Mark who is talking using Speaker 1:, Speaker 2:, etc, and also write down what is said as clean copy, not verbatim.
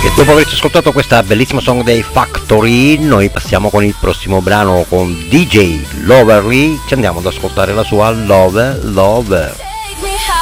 Speaker 1: E dopo averci ascoltato questa bellissima song dei Factory, noi passiamo con il prossimo brano con DJ Lovery, ci andiamo ad ascoltare la sua Love Lover.